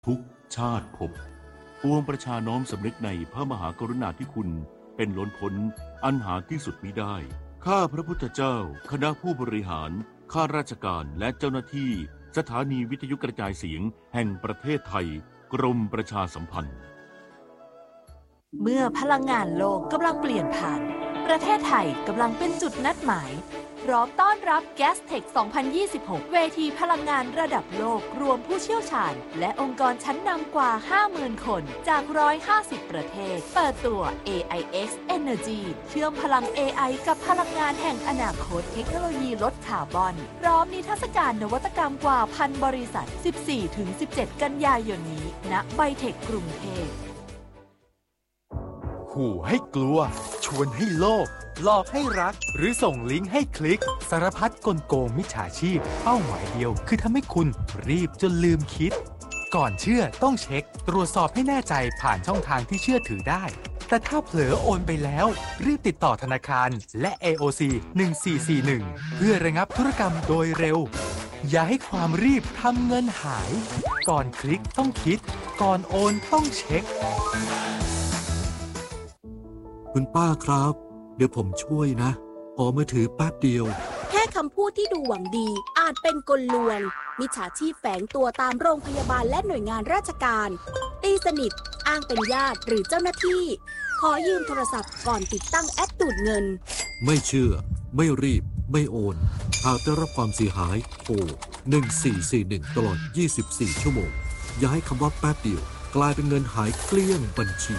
ทุกชาติภพปวงประชาน้อมสำนึกในพระมหากรุณาธิคุณเป็นล้นพ้นอันหาที่สุดมิได้ข้าพระพุทธเจ้าคณะผู้บริหารข้าราชการและเจ้าหน้าที่สถานีวิทยุกระจายเสียงแห่งประเทศไทยกรมประชาสัมพันธ์เมื่อพลังงานโลกกำลังเปลี่ยนผ่านประเทศไทยกำลังเป็นจุดนัดหมายพร้อมต้อนรับ Gastech 2026 เวทีพลังงานระดับโลกรวมผู้เชี่ยวชาญและองค์กรชั้นนำกว่า 50,000 คนจาก 150 ประเทศเปิดตัว AIX Energy เชื่อมพลัง AI กับพลังงานแห่งอนาคตเทคโนโลยีลดคาร์บอนพร้อมนิทรรศการนวัตกรรมกว่า 1,000 บริษัท 14-17 กันยายนนี้ณไบเทคกรุงเทพขู่ให้กลัวชวนให้โลภหลอกให้รักหรือส่งลิงก์ให้คลิกสารพัดกลโกงมิจฉาชีพเป้าหมายเดียวคือทำให้คุณรีบจนลืมคิดก่อนเชื่อต้องเช็คตรวจสอบให้แน่ใจผ่านช่องทางที่เชื่อถือได้แต่ถ้าเผลอโอนไปแล้วรีบติดต่อธนาคารและ AOC 1441เพื่อระงับธุรกรรมโดยเร็วอย่าให้ความรีบทำเงินหายก่อนคลิกต้องคิดก่อนโอนต้องเช็คคุณป้าครับเดี๋ยวผมช่วยนะขอมือถือแป๊บเดียวแค่คำพูดที่ดูหวังดีอาจเป็นกลลวงมิจฉาชีพแฝงตัวตามโรงพยาบาลและหน่วยงานราชการตีสนิทอ้างเป็นญาติหรือเจ้าหน้าที่ขอยืมโทรศัพท์ก่อนติดตั้งแอปดูดเงินไม่เชื่อไม่รีบไม่โอนหากได้รับความเสียหายโทร1441ตลอด24ชั่วโมงอย่าให้คำว่าแป๊บเดียวกลายเป็นเงินหายเกลี้ยงบัญชี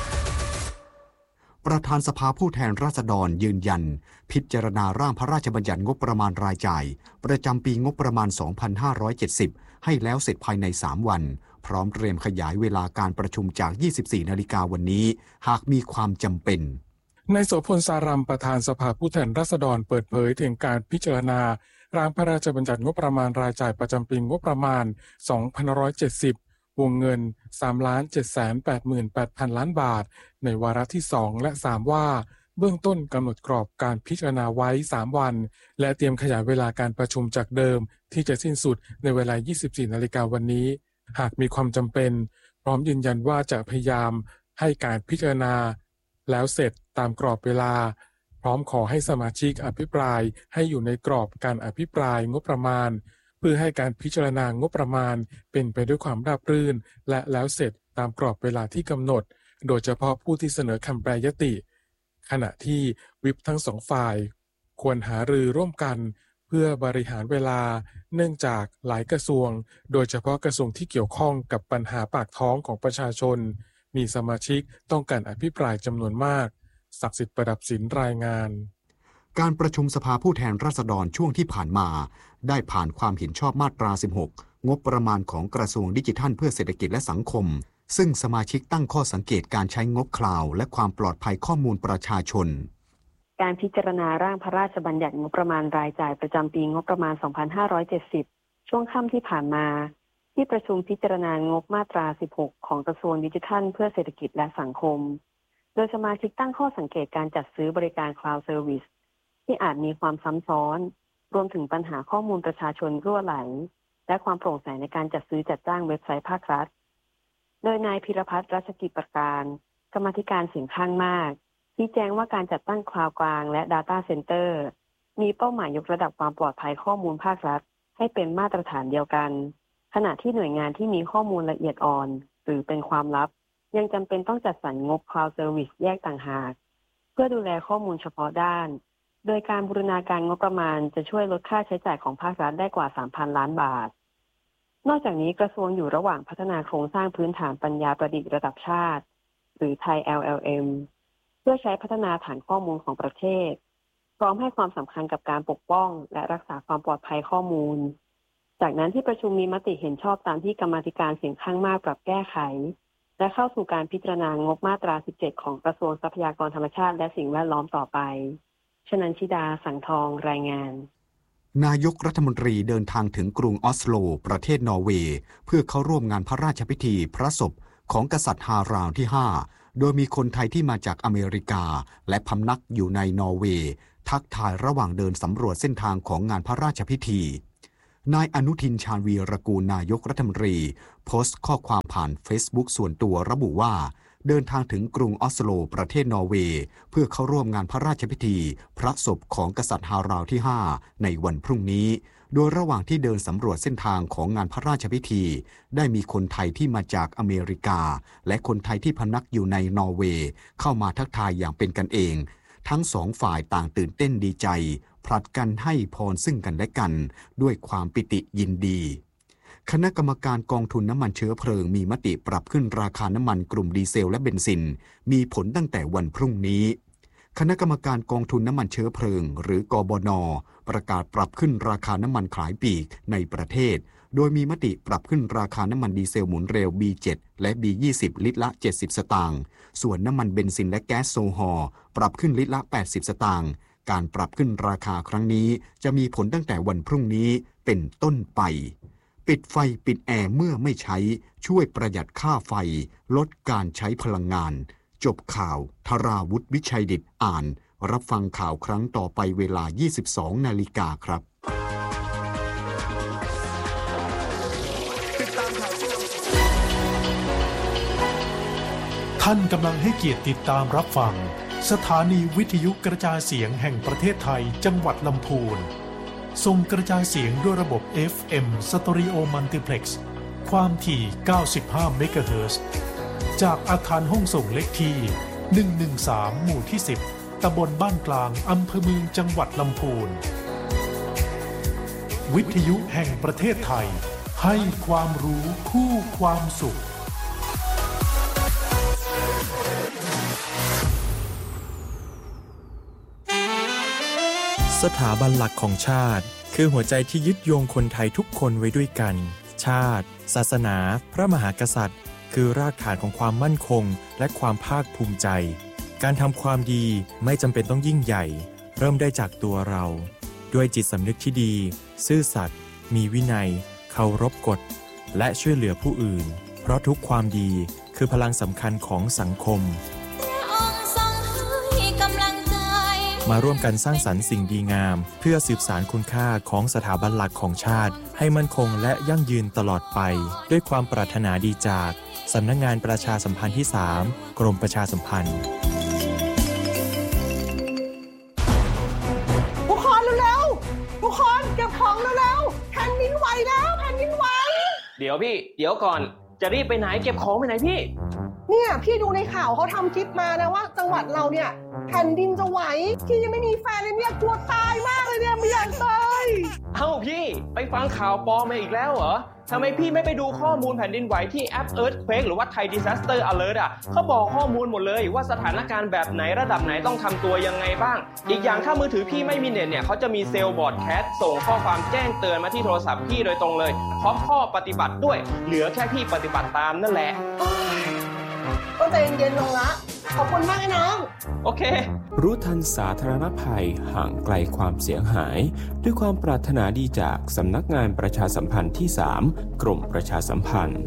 ประธานสภาผู้แทนราษฎรยืนยันพิจารณาร่างพระราชบัญญัติงบประมาณรายจ่ายประจำปีงบประมาณ 2570 ให้แล้วเสร็จภายใน 3 วันพร้อมเตรียมขยายเวลาการประชุมจาก 24 นาฬิกาวันนี้หากมีความจำเป็นนายโสพลสารัมประธานสภาผู้แทนราษฎรเปิดเผยถึงการพิจารณาร่างพระราชบัญญัติงบประมาณรายจ่ายประจำปีงบประมาณ 2570วงเงิน 3,788,000 ล้านบาทในวาระที่ 2 และ 3 ว่าเบื้องต้นกำหนดกรอบการพิจารณาไว้ 3 วันและเตรียมขยายเวลาการประชุมจากเดิมที่จะสิ้นสุดในเวลา 24 นาฬิกาวันนี้หากมีความจำเป็นพร้อมยืนยันว่าจะพยายามให้การพิจารณาแล้วเสร็จตามกรอบเวลาพร้อมขอให้สมาชิกอภิปรายให้อยู่ในกรอบการอภิปรายงบประมาณเพื่อให้การพิจารณางบประมาณเป็นไปด้วยความราบรื่นและแล้วเสร็จตามกรอบเวลาที่กำหนดโดยเฉพาะผู้ที่เสนอคำแปรยติขณะที่วิปทั้งสองฝ่ายควรหารือร่วมกันเพื่อบริหารเวลาเนื่องจากหลายกระทรวงโดยเฉพาะกระทรวงที่เกี่ยวข้องกับปัญหาปากท้องของประชาชนมีสมาชิกต้องการอภิปรายจำนวนมากศักดิ์สิทธิ์ประดับศิลป์รายงานการประชุมสภาผู้แทนราษฎรช่วงที่ผ่านมาได้ผ่านความเห็นชอบมาตรา 16 งบประมาณของกระทรวงดิจิทัลเพื่อเศรษฐกิจและสังคมซึ่งสมาชิกตั้งข้อสังเกตการใช้งบคลาวด์และความปลอดภัยข้อมูลประชาชนการพิจารณาร่างพระราชบัญญัติงบประมาณรายจ่ายประจำปีงบประมาณ 2570 ช่วงค่ำที่ผ่านมาที่ประชุมพิจารณางบมาตรา 16 ของกระทรวงดิจิทัลเพื่อเศรษฐกิจและสังคมโดยสมาชิกตั้งข้อสังเกตการจัดซื้อบริการ Cloud Service ที่อาจมีความซ้ำซ้อนรวมถึงปัญหาข้อมูลประชาชนรั่วไหลและความโปร่งใสในการจัดซื้อจัดจ้างเว็บไซต์ภาครัฐโดยนายพิรพัฒน์รัชกิจประการกรรมาธิการเสียงข้างมากชี้แจงว่าการจัดตั้งคลาวด์กลางและ Data Center มีเป้าหมายยกระดับความปลอดภัยข้อมูลภาครัฐให้เป็นมาตรฐานเดียวกันขณะที่หน่วยงานที่มีข้อมูลละเอียดอ่อนหรือเป็นความลับยังจำเป็นต้องจัดสรรงบ Cloud Service แยกต่างหากเพื่อดูแลข้อมูลเฉพาะด้านโดยการบูรณาการงบประมาณจะช่วยลดค่าใช้จ่ายของภาครัฐได้กว่า 3,000 ล้านบาทนอกจากนี้กระทรวงอยู่ระหว่างพัฒนาโครงสร้างพื้นฐานปัญญาประดิษฐ์ระดับชาติหรือไทย LLM เพื่อใช้พัฒนาฐานข้อมูลของประเทศพร้อมให้ความสำคัญกับการปกป้องและรักษาความปลอดภัยข้อมูลจากนั้นที่ประชุมมีมติเห็นชอบตามที่กรรมาธิการเสียงข้างมากปรับแก้ไขและเข้าสู่การพิจารณางบมาตรา 17 ของกระทรวงทรัพยากรธรรมชาติและสิ่งแวดล้อมต่อไปชนันชิดาสังทองรายงานนายกรัฐมนตรีเดินทางถึงกรุงออสโลประเทศนอร์เวย์เพื่อเข้าร่วมงานพระราชพิธีพระศพของกษัตริย์ฮาราวที่ 5โดยมีคนไทยที่มาจากอเมริกาและพำนักอยู่ในนอร์เวย์ทักทายระหว่างเดินสำรวจเส้นทางของงานพระราชพิธีนายอนุทินชาญวีรกูลนายกรัฐมนตรีโพสต์ข้อความผ่าน Facebook ส่วนตัวระบุว่าเดินทางถึงกรุงออสโลประเทศนอร์เวย์เพื่อเข้าร่วมงานพระราชพิธีพระศพของกษัตริย์ฮาราวที่ 5ในวันพรุ่งนี้โดยระหว่างที่เดินสำรวจเส้นทางของงานพระราชพิธีได้มีคนไทยที่มาจากอเมริกาและคนไทยที่พำนักอยู่ในนอร์เวย์เข้ามาทักทายอย่างเป็นกันเองทั้งสองฝ่ายต่างตื่นเต้นดีใจผลัดกันให้พรซึ่งกันและกันด้วยความปิติยินดีคณะกรรมการกองทุนน้ำมันเชื้อเพลิงมีมติปรับขึ้นราคาน้ำมันกลุ่มดีเซลและเบนซินมีผลตั้งแต่วันพรุ่งนี้คณะกรรมการกองทุนน้ำมันเชื้อเพลิงหรือกบน.ประกาศปรับขึ้นราคาน้ำมันขายปลีกในประเทศโดยมีมติปรับขึ้นราคาน้ำมันดีเซลหมุนเร็ว B7 และ B20 ลิตรละ70สตางค์ส่วนน้ำมันเบนซินและแก๊สโซฮอล์ปรับขึ้นลิตรละ80สตางค์การปรับขึ้นราคาครั้งนี้จะมีผลตั้งแต่วันพรุ่งนี้เป็นต้นไปปิดไฟปิดแอร์เมื่อไม่ใช้ช่วยประหยัดค่าไฟลดการใช้พลังงานจบข่าวธราวุฒิวิชัยดิษฐ์อ่านรับฟังข่าวครั้งต่อไปเวลา 22 นาฬิกาครับท่านกำลังให้เกียรติติดตามรับฟังสถานีวิทยุกระจายเสียงแห่งประเทศไทยจังหวัดลำพูนส่งกระจายเสียงด้วยระบบ FM Stereo Multiplex ความถี่95 เมกะเฮิรตซ์จากอาคารห้องส่งเลขที่113หมู่ที่10ตำบลบ้านกลางอำเภอเมืองจังหวัดลำพูนวิทยุแห่งประเทศไทยให้ความรู้คู่ความสุขสถาบันหลักของชาติคือหัวใจที่ยึดโยงคนไทยทุกคนไว้ด้วยกันชาติศาสนาพระมหากษัตริย์คือรากฐานของความมั่นคงและความภาคภูมิใจการทำความดีไม่จำเป็นต้องยิ่งใหญ่เริ่มได้จากตัวเราด้วยจิตสำนึกที่ดีซื่อสัตย์มีวินัยเคารพกฎและช่วยเหลือผู้อื่นเพราะทุกความดีคือพลังสำคัญของสังคมมาร่วมกันสร้างสรรค์สิ่งดีงามเพื่อสืบสานคุณค่าของสถาบันหลักของชาติให้มั่นคงและยั่งยืนตลอดไปด้วยความปรารถนาดีจากสำนักงานประชาสัมพันธ์ที่ 3 กรมประชาสัมพันธ์ทุกคนเร็วๆทุกคนเก็บของเร็วๆแผ่นดินไหวแล้วแผ่นดินไหวเดี๋ยวพี่เดี๋ยวก่อนจะรีบไปไหนเก็บของไปไหนพี่เนี่ยพี่ดูในข่าวเขาทำคลิปมานะว่าจังหวัดเราเนี่ยแผ่นดินจะไหวพี่ยังไม่มีแฟนเลยเนี่ยกลัวตายมากเลยเนี่ยไม่อยากตายเอ้าพี่ไปฟังข่าวปลอมมาอีกแล้วเหรอทำไมพี่ไม่ไปดูข้อมูลแผ่นดินไหวที่แอป Earthquake หรือว่า Thai Disaster Alert อ่ะเขาบอกข้อมูลหมดเลยว่าสถานการณ์แบบไหนระดับไหนต้องทำตัวยังไงบ้างอีกอย่างถ้ามือถือพี่ไม่มีเน็ตเนี่ยเขาจะมีเซลล์บอร์ดแคสส่งข้อความแจ้งเตือนมาที่โทรศัพท์พี่โดยตรงเลยพร้อมข้อปฏิบัติด้วยเหลือแค่พี่ปฏิบัติตามนั่นแหละก็ใจเย็นๆลงละขอบคุณมากนะน้องโอเครู้ทันสาธารณภัยห่างไกลความเสียหายด้วยความปรารถนาดีจากสำนักงานประชาสัมพันธ์ที่ 3 กรมประชาสัมพันธ์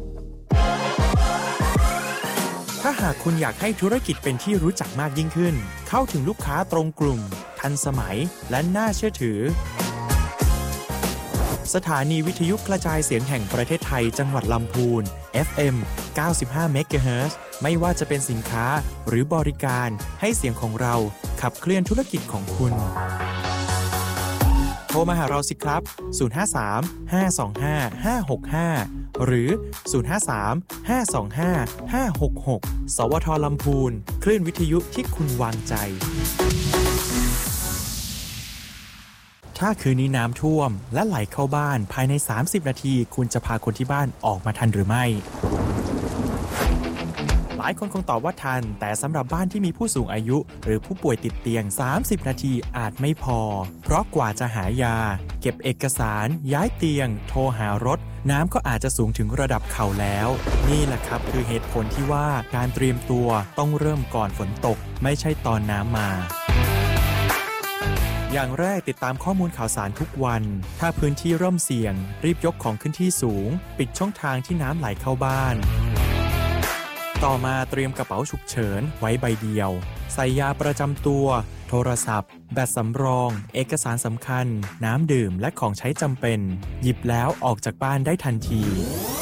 ถ้าหากคุณอยากให้ธุรกิจเป็นที่รู้จักมากยิ่งขึ้นเข้าถึงลูกค้าตรงกลุ่มทันสมัยและน่าเชื่อถือสถานีวิทยุกระจายเสียงแห่งประเทศไทยจังหวัดลำพูน FM 95 เมกะเฮิรตซ์ไม่ว่าจะเป็นสินค้าหรือบริการให้เสียงของเราขับเคลื่อนธุรกิจของคุณโทรมาหาเราสิครับ053-525-565หรือ053-525-566สวท.ลำพูนคลื่นวิทยุที่คุณวางใจถ้าคืนนี้น้ำท่วมและไหลเข้าบ้านภายใน30นาทีคุณจะพาคนที่บ้านออกมาทันหรือไม่หลายคนคงตอบว่าทันแต่สำหรับบ้านที่มีผู้สูงอายุหรือผู้ป่วยติดเตียง30นาทีอาจไม่พอเพราะกว่าจะหายาเก็บเอกสารย้ายเตียงโทรหารถน้ำก็อาจจะสูงถึงระดับเข่าแล้วนี่แหละครับคือเหตุผลที่ว่าการเตรียมตัวต้องเริ่มก่อนฝนตกไม่ใช่ตอนน้ำมาอย่างแรกติดตามข้อมูลข่าวสารทุกวันถ้าพื้นที่เริ่มเสี่ยงรีบยกของขึ้นที่สูงปิดช่องทางที่น้ำไหลเข้าบ้านต่อมาเตรียมกระเป๋าฉุกเฉินไว้ใบเดียวใส่ยาประจำตัวโทรศัพท์แบตสำรองเอกสารสำคัญน้ำดื่มและของใช้จำเป็นหยิบแล้วออกจากบ้านได้ทันที